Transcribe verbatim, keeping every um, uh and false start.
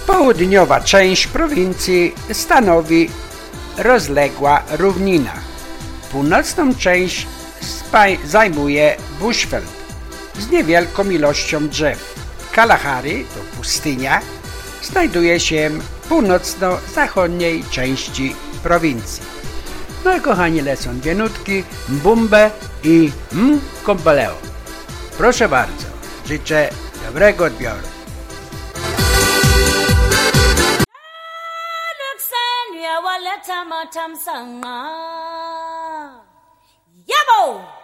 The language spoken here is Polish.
Południowa część prowincji stanowi rozległa równina. Północną część zajmuje Bushveld z niewielką ilością drzew. Kalahari, to pustynia, znajduje się w północno-zachodniej części prowincji. No i kochani, lecą dwie nutki, Mbumbe i Mkomboleo. Proszę bardzo, życzę dobrego odbioru. Yabo!